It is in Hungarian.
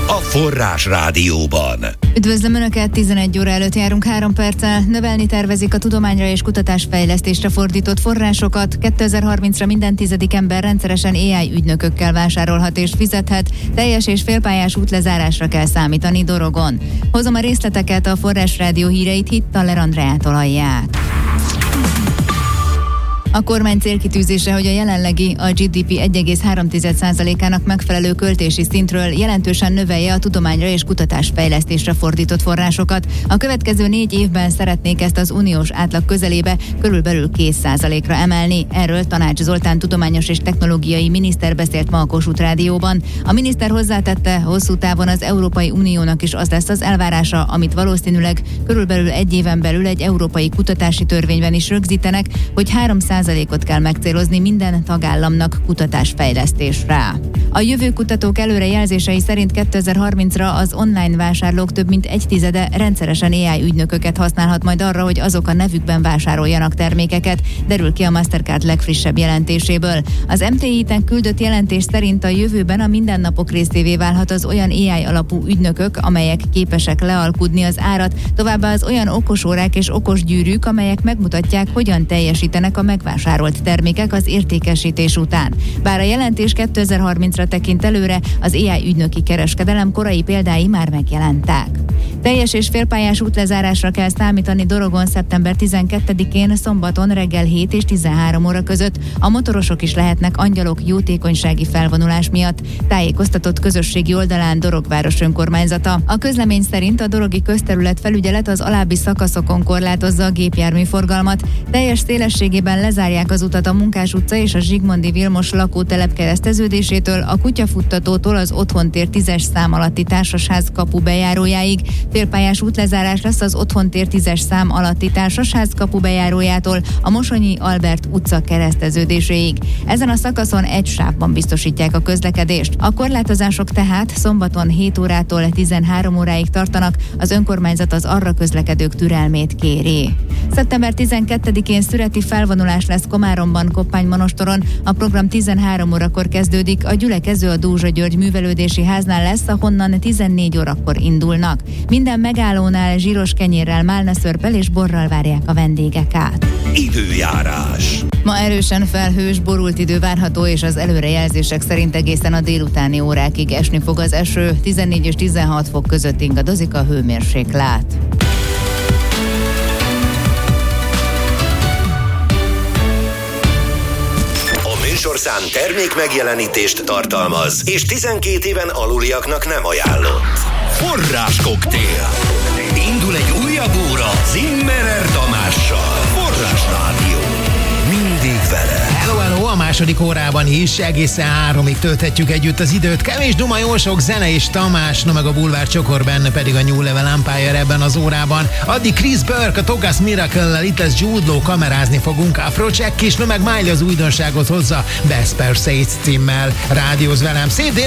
a Forrás Rádióban. Üdvözlöm Önöket, 11 óra előtt járunk 3 perccel. Növelni tervezik a tudományra és kutatásfejlesztésre fordított forrásokat. 2030-ra minden 10. ember rendszeresen AI ügynökökkel vásárolhat és fizethet. Teljes és félpályás útlezárásra kell számítani Dorogon. Hozom a részleteket, a Forrás Rádió híreit Hittaler Andreától hallják. A kormány célkitűzése, hogy a jelenlegi, a GDP 1,3%-ának megfelelő költési szintről jelentősen növelje a tudományra és kutatásfejlesztésre fordított forrásokat. A következő 4 évben szeretnék ezt az uniós átlag közelébe, körülbelül 2%-ra emelni. Erről Tanács Zoltán tudományos és technológiai miniszter beszélt ma a Kossuth Rádióban. A miniszter hozzátette, hosszú távon az Európai Uniónak is az lesz az elvárása, amit valószínűleg körülbelül 1 éven belül egy európai kutatási törvényben is rögzítenek, hogy 3%-ot kell megcélozni minden tagállamnak kutatásfejlesztésre. A jövőkutatók előrejelzései szerint 2030-ra az online vásárlók több mint 1/10 rendszeresen AI ügynököket használhat majd arra, hogy azok a nevükben vásároljanak termékeket, derül ki a Mastercard legfrissebb jelentéséből. Az MTI-ten küldött jelentés szerint a jövőben a mindennapok részévé válhat az olyan AI alapú ügynökök, amelyek képesek lealkudni az árat, továbbá az olyan okosórák és okos gyűrűk, amelyek megmutatják, hogyan teljesítenek a megvásárolt termékek az értékesítés után. Bár a jelentés 2030-ra tekint előre, az AI ügynöki kereskedelem korai példái már megjelentek. Teljes és félpályás útlezárásra kell számítani Dorogon szeptember 12-én szombaton reggel 7 és 13 óra között. A motorosok is lehetnek angyalok jótékonysági felvonulás miatt, tájékoztatott közösségi oldalán Dorogváros önkormányzata. A közlemény szerint a dorogi közterület felügyelet az alábbi szakaszokon korlátozza a gépjárműforgalmat. Teljes szélességében lezárják az utat a Munkás utca és a Zsigmondy Vilmos lakótelep kereszteződésétől, a Kutyafuttatótól az Otthontér 10-es szám alatti társasház kapu bejárójáig. Félpályás útlezárás lesz az Otthontér 10-es szám alatti társasház kapu bejárójától a Mosonyi Albert utca kereszteződéséig. Ezen a szakaszon egy sávban biztosítják a közlekedést. A korlátozások tehát szombaton 7 órától 13 óráig tartanak, az önkormányzat az arra közlekedők türelmét kéri. Szeptember 12-én szüreti felvonulás lesz Komáromban, Koppány-Monostoron. A program 13 órakor kezdődik, a gyülekező a Dózsa György művelődési háznál lesz, ahonnan 14 órakor indulnak. Minden megállónál zsíros kenyérrel, málnaszörppel és borral várják a vendégeket. Időjárás. Ma erősen felhős, borult idő várható, és az előrejelzések szerint egészen a délutáni órákig esni fog az eső. 14 és 16 fok között ingadozik a hőmérséklet. Műsorszám termék megjelenítést tartalmaz, és 12 éven aluliaknak nem ajánlott. Forráskoktél. Indul egy újabb óra Zimmerer Tamással. Forrás Rádió. Mindig vele. Hello, a második órában is egészen 3-ig tölthetjük együtt az időt. Kevés duma, jó sok zene és Tamás, no meg a Bulvár Csokor, benne pedig a New Level Empire ebben az órában. Addig Chris Burke, a Togas Miracle-lel, itt lesz Jude Law, kamerázni fogunk, Afrocheck is, no meg Miley az újdonságot hozza, Best Per Sates címmel. Rádióz velem, szép